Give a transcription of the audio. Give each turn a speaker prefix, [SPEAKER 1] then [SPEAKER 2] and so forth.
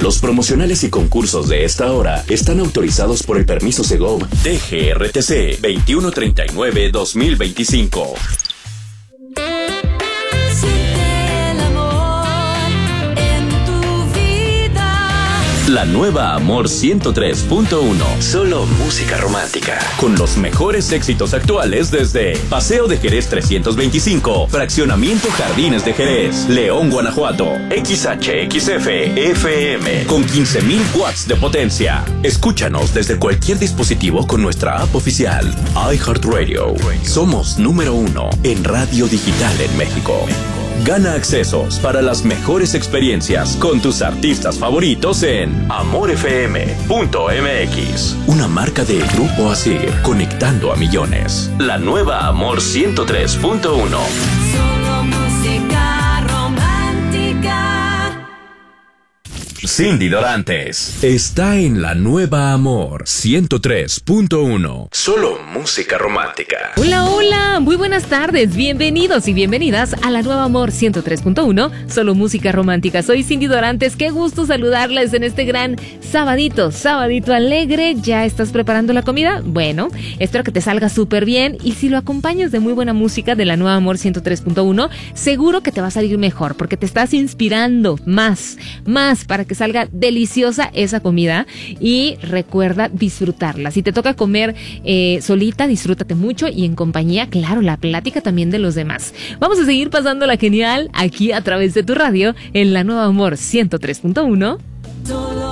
[SPEAKER 1] Los promocionales y concursos de esta hora están autorizados por el permiso Segov DGRTC 2139-2025. La nueva Amor 103.1. Solo música romántica. Con los mejores éxitos actuales desde Paseo de Jerez 325, Fraccionamiento Jardines de Jerez, León, Guanajuato. XHXF FM con 15,000 watts de potencia. Escúchanos desde cualquier dispositivo con nuestra app oficial. iHeartRadio. Somos número 1 en radio digital en México. Gana accesos para las mejores experiencias con tus artistas favoritos en amorfm.mx. Una marca de Grupo Asir, conectando a millones. La nueva Amor 103.1.
[SPEAKER 2] Solo música romántica.
[SPEAKER 1] Cindy Dorantes está en la nueva Amor 103.1. Solo música romántica.
[SPEAKER 3] Hola, hola, muy buenas tardes, bienvenidos y bienvenidas a la nueva Amor 103.1, solo música romántica. Soy Cindy Dorantes, qué gusto saludarles en este gran sabadito alegre. ¿Ya estás preparando la comida? Bueno, espero que te salga súper bien y si lo acompañas de muy buena música de la nueva Amor 103.1, seguro que te va a salir mejor porque te estás inspirando más para que salga deliciosa esa comida y recuerda disfrutarla. Si te toca comer solita, disfrútate mucho y en compañía, claro, la plática también de los demás. Vamos a seguir pasándola genial aquí a través de tu radio en la nueva Amor 103.1.